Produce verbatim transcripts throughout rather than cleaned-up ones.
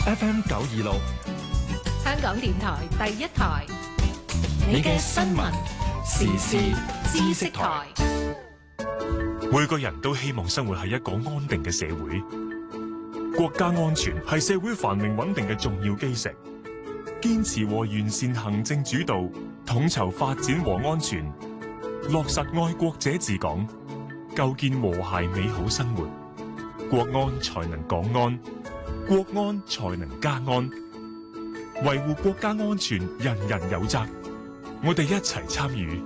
F M 九二六， 香港電台第一台， 你嘅新聞時事知識台。 每個人都希望生活喺一個安定嘅社會，國家安全係社會繁榮穩定嘅重要基石。堅持和完善行政主導，統籌發展和安全，落實愛國者治港，構建和諧美好生活，國安才能港安，國安才能家安。維護國家安全，人人有責，我哋一齊參與。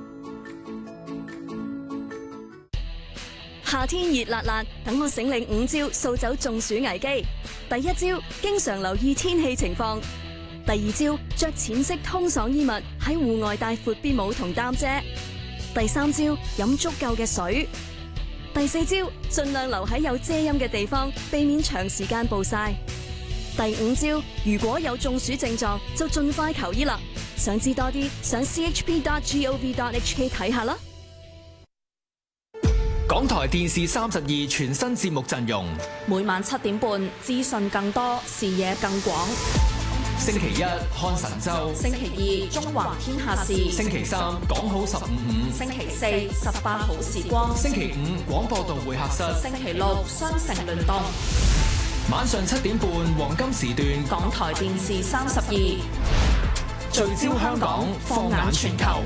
夏天熱辣辣，等我醒領五招掃走中暑危機。第一招，經常留意天氣情況。第二招，着淺色通爽衣物，喺戶外帶闊邊帽同擔遮。第三招，飲足夠嘅水。第四招，盡量留喺有遮陰嘅地方，避免長時間暴曬。第五招，如果有中暑症狀，就盡快求醫啦。想知多啲，上 c h p dot gov dot h k 睇下啦。 港台電視三十二全新節目陣容， 每晚七點半，資訊更多，視野更廣。 星期一看神州， 星期二中環天下事， 星期三講好十五五， 星期四十八好時光， 星期五廣播道會客室， 星期六雙城聯動。 晚上七點半黃金時段， 港台電視三十二聚焦香港，放眼全球。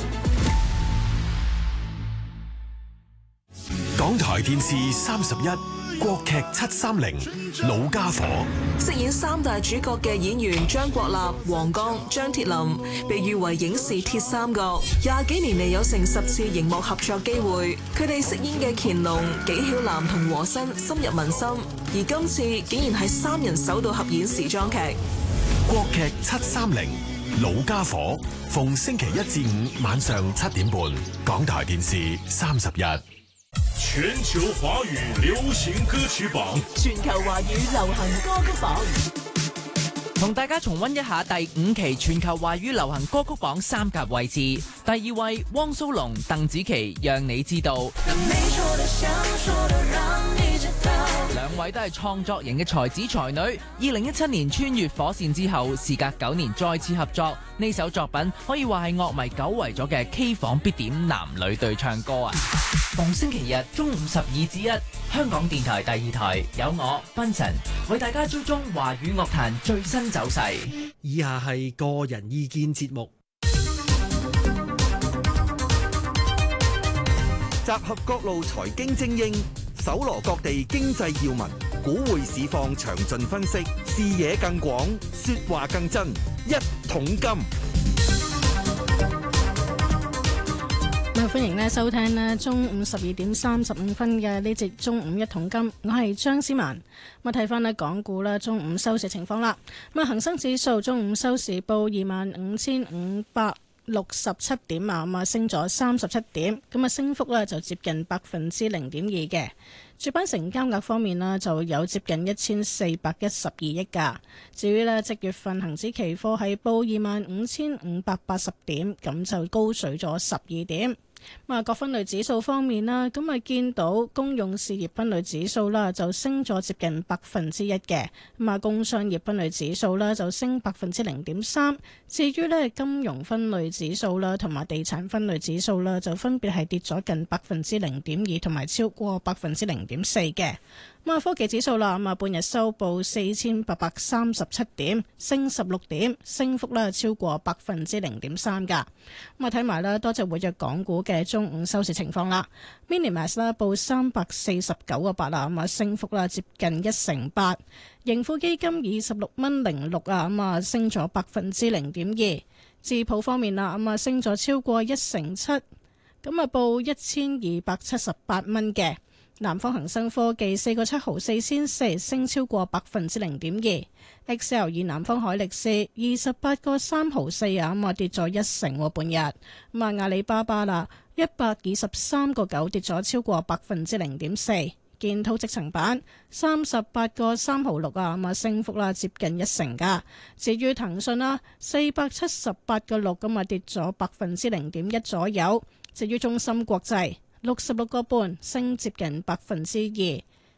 港台電視三十一國劇七三零老家伙， 飾演三大主角嘅演員張國立、黃剛、張鐵林被譽為影視鐵三角，廿幾年嚟有成十次熒幕合作機會，佢哋飾演嘅乾隆、紀曉嵐同和珅深入民心，而今次竟然係三人首度合演時裝劇。 國劇七三零老家伙，逢星期一至五晚上七點半，港台電視三十一。 全球華語流行歌曲榜， 全球華語流行歌曲榜， 同大家重溫一下第五期全球華語流行歌曲榜三甲位置。第二位汪蘇泷、鄧紫棋，讓你知道。兩位都係創作型嘅才子才女。二零一七年穿越火線之後，事隔九年再次合作，呢首作品可以話係樂迷久違咗嘅 K 房必點男女對唱歌啊！逢星期日中午十二至一，香港電台第二台有我賓神為大家追蹤華語樂壇最新走勢。 以下係個人意見節目， 集合各路財經精英，搜羅各地經濟要聞，股匯市況詳盡分析，視野更廣，說話更真，一桶金。 歡迎咧收聽咧中午十二點三十五分嘅呢節中午一桶金，我係張思文。咁睇翻咧港股咧中午收市情況啦。咁啊，恒生指數中午收市報二萬五千五百六十七點啊，咁啊升咗三十七點，咁啊升幅咧就接近百分之零點二嘅。主板成交額方面呢，就有接近一千四百一十二億噶。至於呢，即月份恒指期貨係報二萬五千五百八十點，咁就高水咗十二點。咁啊，各分類指數方面啦，咁啊見到公用事業分類指數啦，就升咗接近百分之一嘅。咁啊，工商業分類指數啦，就升百分之零點三。至於呢，金融分類指數啦，同埋地產分類指數啦，就分別係跌咗近百分之零點二，同埋超過百分之零點四嘅。咁啊，科技指數啦，咁啊，半日收報四千八百三十七點，升十六點，升幅咧超過百分之零點三噶。咁啊，睇埋啦，多隻活躍港股嘅中午收市情況啦。Minimax 啦報三百四十九個八啊，咁啊，升幅啦接近一成八。盈富基金二十六蚊零六啊，咁啊，升咗百分之零點二。智譜方面啦，咁啊，升咗超過一成七，咁啊，報一千二百七十八蚊嘅。南方恒生科技四個七毫四仙四，升超過百分之零點二。X L 以南方海力士二十八個三毫四啊，咁啊跌咗一成喎半日。咁啊阿里巴巴啦，一百二十三個九跌咗超過百分之零點四。建滔積層板三十八個三毫六啊，咁啊升幅啦接近一成噶。至於騰訊啦，四百七十八個六咁啊跌咗百分之零點一左右。至於中芯國際六十六個半升接近百分之二。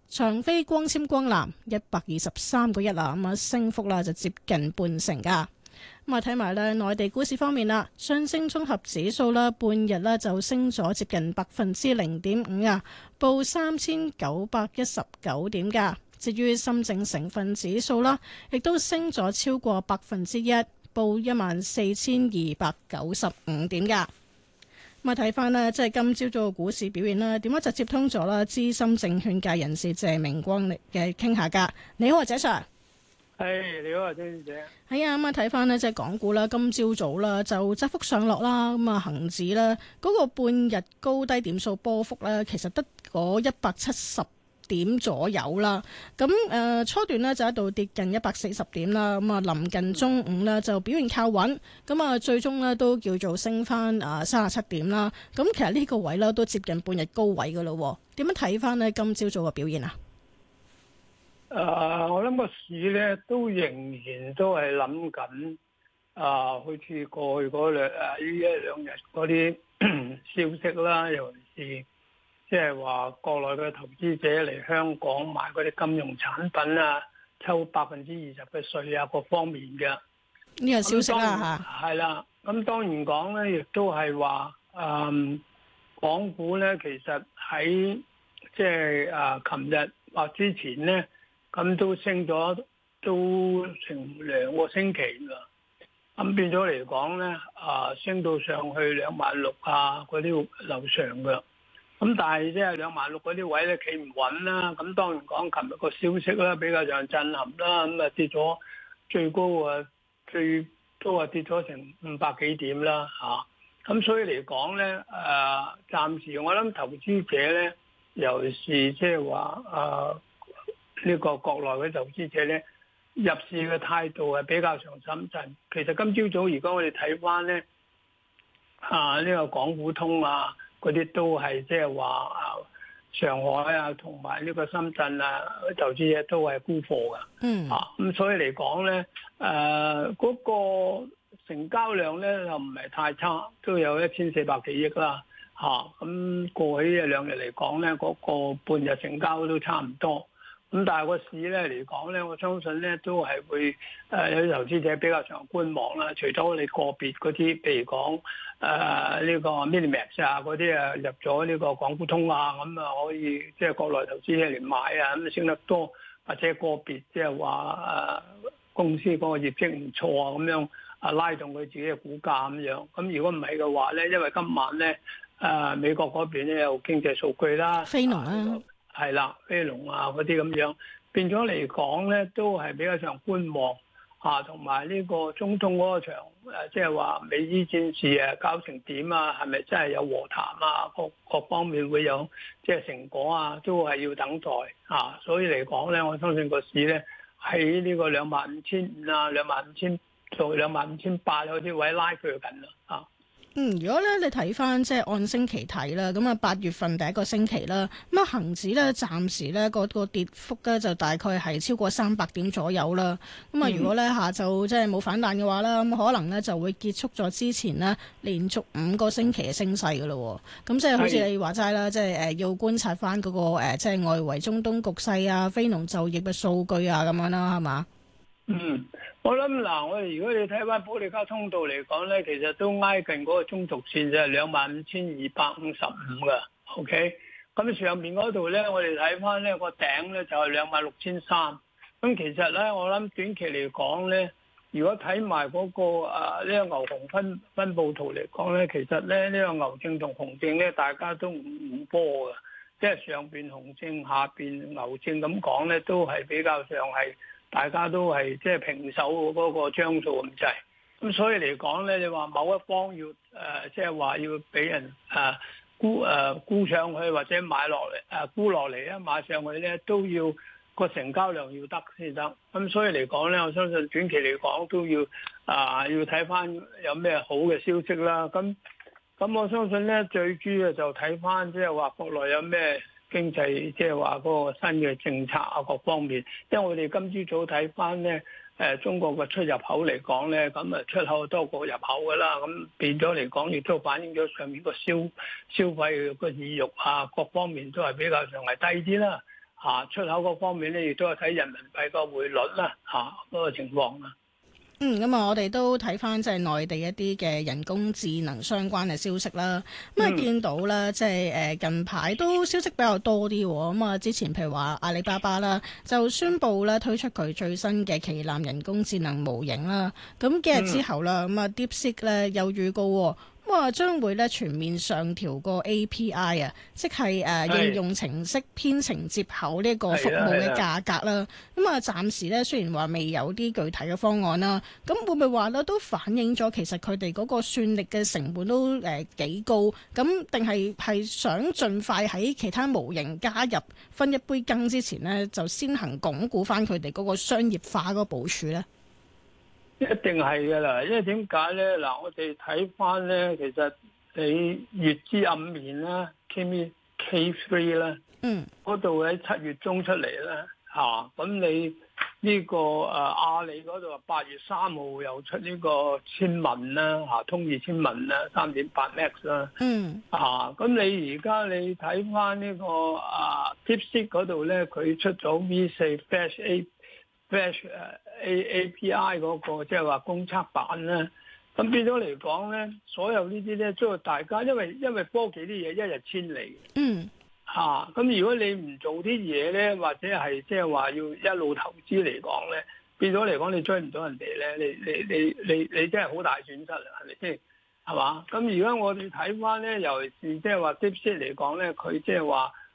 長飛光纖光纜一百二十三個一啦，咁啊升幅啦就接近半成噶。咁啊睇埋咧內地股市方面啦，上證綜合指數啦半日咧就升咗接近百分之零點五啊，報三千九百一十九點噶。至於深證成分指數啦，亦都升咗超過百分之一，報一萬四千二百九十五點噶。咁啊睇翻咧，即係今朝早嘅股市表現啦，點解就接通咗啦？資深證券界人士謝明光嚟嘅傾下噶。你好啊，謝 Sir。 係你好啊，張小姐。 係啊，咁啊睇翻呢，即係港股啦，今朝早啦就窄幅上落啦，咁啊恒指啦嗰個半日高低點數波幅咧，其實得嗰一百七十點左右啦。咁誒、呃、初段呢，就喺度跌近一百四十點啦，咁啊臨近中午呢，就表現靠穩，咁啊最終呢，都叫做升翻啊三十七點啦。咁其實呢個位呢，都接近半日高位噶咯。點樣睇翻呢？今朝早嘅表現啊？ 誒、uh, 我諗個市咧都仍然都係諗緊，啊，好似過去嗰兩誒呢一兩日嗰啲消息啦，尤其是即係話國內嘅投資者嚟香港買嗰啲金融產品啊，抽百分之二十嘅稅啊，各方面嘅呢個消息啦嚇。係啦，咁當然講咧，亦都係話誒，港股咧其實喺即係誒琴日或之前咧。咁都升咗都成兩個星期啦，咁變咗嚟講咧，啊升到上去兩萬六啊嗰啲樓上嘅，咁但係即係兩萬六嗰啲位咧企唔穩啦，咁當然講琴日個消息咧比較上震撼啦，咁啊跌咗最高啊最都話跌咗成五百幾點啦嚇，咁所以嚟講咧，誒暫時我諗投資者咧，尤其是即係話啊。呢個國內嘅投資者咧，入市嘅態度係比較上審慎。其實今朝早如果我哋睇翻咧，啊呢個港股通啊，嗰啲都係即係話啊上海啊同埋呢個深圳啊，投資者都係沽貨㗎。嗯。啊，咁所以嚟講咧，誒嗰個成交量咧又唔係太差，都有一千四百幾億啦。嚇，咁過去一兩日嚟講咧，嗰個半日成交都差唔多。咁但係個市咧嚟講咧，我相信咧都係會誒有啲投資者比較上觀望啦。除咗你個別嗰啲，譬如講誒呢個 Minimax 啊嗰啲啊入咗呢個港股通啊，咁啊可以即係國內投資者嚟買啊，咁升得多，或者個別即係話誒公司嗰個業績唔錯啊，咁樣啊拉動佢自己嘅股價咁樣。咁如果唔係嘅話咧，因為今晚咧誒美國嗰邊咧有經濟數據啦， 非農啦。 係啦，飛龍啊嗰啲咁樣，變咗嚟講咧，都係比較上觀望嚇，同埋呢個中東嗰個場誒，即係話美伊戰事啊，搞成點啊，係咪真係有和談啊？各各方面會有即係成果啊，都係要等待嚇。所以嚟講咧，我相信個市咧喺呢個兩萬五千五啊，兩萬五千到兩萬五千八有啲位拉鋸緊啦嚇。 嗯，如果咧你睇翻即係按星期睇啦，咁啊八月份第一個星期啦，咁啊恆指咧暫時咧個個跌幅咧就大概係超過三百點左右啦。咁啊如果咧下晝即係冇反彈嘅話啦，咁可能咧就會結束咗之前呢連續五個星期嘅升勢㗎咯。咁即係好似你話齋啦，即係誒要觀察翻嗰個誒即係外圍中東局勢啊、非農就業嘅數據啊咁樣啦，係嘛？ 嗯，我諗嗱，我哋如果你睇翻保利加通道嚟講咧，其實都挨近嗰個中軸線就係兩萬五千二百五十五噶 ，OK。咁上面嗰度咧，我哋睇翻咧個頂咧就係兩萬六千三。咁其實咧，我諗短期嚟講咧，如果睇埋嗰個誒呢個牛熊分分佈圖嚟講咧，其實咧呢個牛證同熊證咧，大家都唔唔波噶，即係上邊熊證，下邊牛證咁講咧，都係比較上係。大家都係即係平手嗰個張數咁滯，咁所以嚟講咧，你話某一方要誒，即係話要俾人誒沽誒沽上去，或者買落嚟誒沽落嚟啊，買上去咧都要個成交量要得先得。咁所以嚟講咧，我相信短期嚟講都要啊，要睇翻有咩好嘅消息啦。咁咁我相信咧，最主要就睇翻即係話國內有咩。經濟即係話嗰個新嘅政策啊，各方面，因為我哋今朝早睇翻咧，誒中國嘅出入口嚟講咧，咁啊出口多過入口噶啦，咁變咗嚟講，亦都反映咗上面個消消費個意欲啊，各方面都係比較上係低啲啦， 啊出口嗰方面咧，亦都係睇人民幣個匯率啦，嚇、啊、嗰、那個情況啦。 嗯，咁啊，我哋都睇翻即係內地一啲嘅人工智能相關嘅消息啦。咁啊、嗯，見到咧，即係誒近排都消息比較多啲。咁啊，之前譬如話阿里巴巴啦，就宣布咧推出佢最新嘅旗艦人工智能模型啦。咁幾日之後啦，咁啊、嗯、DeepSeek 咧又預告。咁啊，將會咧全面上調個 A P I 啊，即係誒應用程式編程接口呢個服務嘅價格啦。咁啊，暫時咧雖然話未有啲具體嘅方案啦，咁會唔會話咧都反映咗其實佢哋嗰個算力嘅成本都誒幾高？咁定係係想盡快喺其他模型加入分一杯羹之前呢，就先行鞏固翻佢哋嗰個商業化嗰個部署咧？ 一定係㗎啦，因為點解咧？嗱，我哋睇翻咧，其實你月之暗面啦 ，K K three 啦，嗯，嗰度喺七月中出嚟啦，嚇、啊，咁你呢、這個誒、啊、阿里嗰度八月三號又出呢個千問啦，嚇、啊，通義千問啦，三點八 Max 啦，嗯，啊，咁你而家你睇翻呢個啊 DeepSeek 嗰度咧，佢出咗 V 四 Flash A Flash 誒 A A P I 嗰、那個即係話公測版咧，咁變咗嚟講咧，所有呢啲咧，都係大家因為因為科技啲嘢一日千里，嗯，嚇、啊，咁如果你唔做啲嘢咧，或者係即係話要一路投資嚟講咧，變咗嚟講你追唔到人哋咧，你你你你你真係好大損失啊，係咪先？係嘛？咁而家我哋睇翻咧，尤其是即係話 DeepSeek 嚟講咧，佢即係話